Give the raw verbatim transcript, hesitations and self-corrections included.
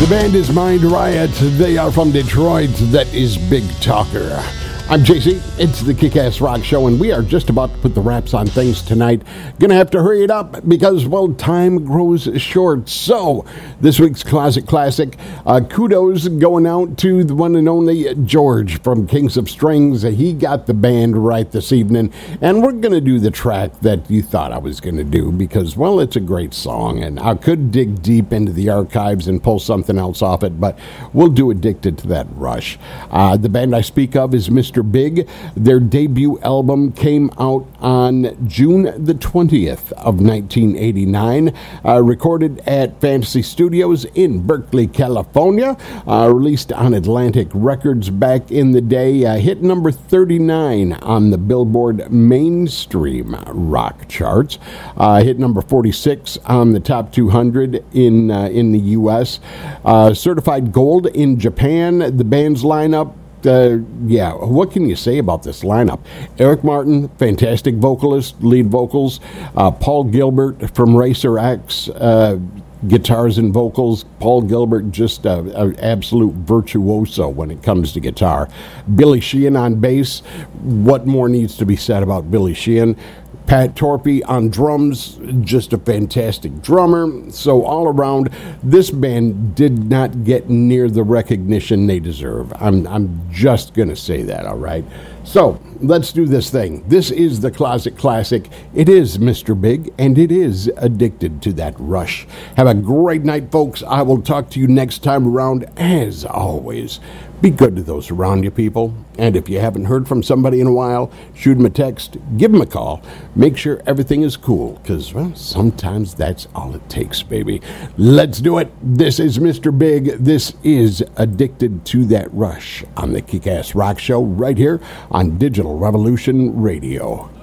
The band is Mind Riot. They are from Detroit. That is Big Talker. I'm J C. It's the Kick-Ass Rock Show, and we are just about to put the wraps on things tonight. Gonna have to hurry it up because, well, time grows short. So, this week's Closet Classic, uh, kudos going out to the one and only George from Kings of Strings. He got the band right this evening, and we're gonna do the track that you thought I was gonna do because, well, it's a great song, and I could dig deep into the archives and pull something else off it, but we'll do Addicted to That Rush. Uh, the band I speak of is Mister Big. Their debut album came out on June the twentieth of nineteen eighty-nine, uh, recorded at Fantasy Studios in Berkeley, California, uh, released on Atlantic Records back in the day, uh, hit number thirty-nine on the Billboard mainstream rock charts, uh, hit number forty-six on the top two hundred in, uh, in the U S, uh, certified gold in Japan. The band's lineup, Uh, yeah, what can you say about this lineup? Eric Martin, fantastic vocalist, lead vocals. Uh, Paul Gilbert from Racer X, uh, guitars and vocals. Paul Gilbert, just an absolute virtuoso when it comes to guitar. Billy Sheehan on bass. What more needs to be said about Billy Sheehan? Pat Torpey on drums, just a fantastic drummer. So all around, this band did not get near the recognition they deserve. I'm I'm just going to say that, all right? So let's do this thing. This is the Closet Classic. It is Mister Big, and it is Addicted to That Rush. Have a great night, folks. I will talk to you next time around. As always, be good to those around you, people. And if you haven't heard from somebody in a while, shoot them a text, give them a call. Make sure everything is cool, because, well, sometimes that's all it takes, baby. Let's do it. This is Mister Big. This is Addicted to That Rush on the Kick-Ass Rock Show right here on Digital Revolution Radio.